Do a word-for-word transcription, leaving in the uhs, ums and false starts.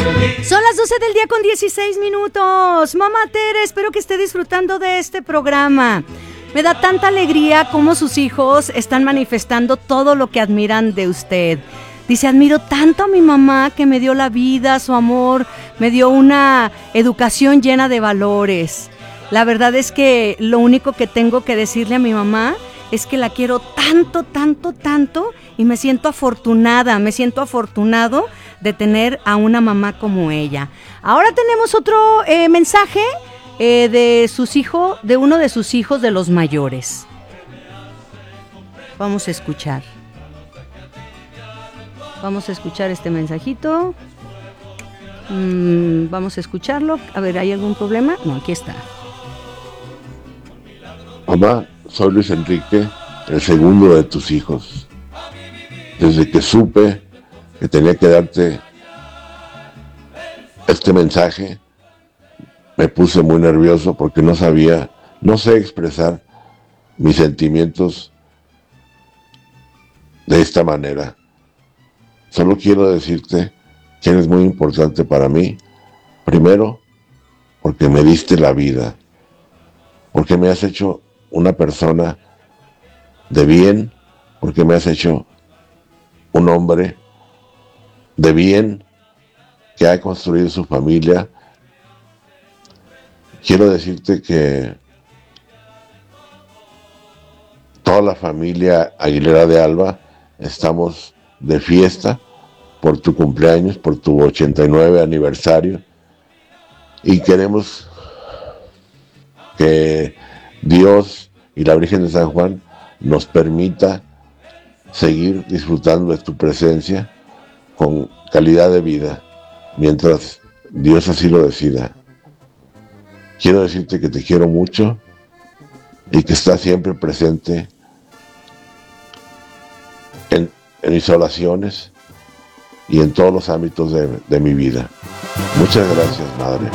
Son las doce del día con dieciséis minutos. Mamá Tere, espero que esté disfrutando de este programa. Me da tanta alegría cómo sus hijos están manifestando todo lo que admiran de usted. Dice, admiro tanto a mi mamá que me dio la vida, su amor, me dio una educación llena de valores. La verdad es que lo único que tengo que decirle a mi mamá es que la quiero tanto, tanto, tanto y me siento afortunada, me siento afortunado de tener a una mamá como ella. Ahora tenemos otro eh, mensaje eh, de sus hijos, de uno de sus hijos de los mayores. Vamos a escuchar. Vamos a escuchar este mensajito. Mm, vamos a escucharlo. A ver, ¿hay algún problema? No, aquí está. Mamá, soy Luis Enrique, el segundo de tus hijos. Desde que supe que tenía que darte este mensaje, me puse muy nervioso porque no sabía, no sé expresar mis sentimientos de esta manera. Solo quiero decirte que eres muy importante para mí. Primero, porque me diste la vida, porque me has hecho una persona de bien, porque me has hecho un hombre de bien que ha construido su familia. Quiero decirte que toda la familia Aguilera de Alba estamos de fiesta por tu cumpleaños, por tu ochenta y nueve aniversario, y queremos que Dios y la Virgen de San Juan nos permita seguir disfrutando de tu presencia con calidad de vida, mientras Dios así lo decida. Quiero decirte que te quiero mucho y que estás siempre presente en, en mis oraciones y en todos los ámbitos de, de mi vida. Muchas gracias, madre.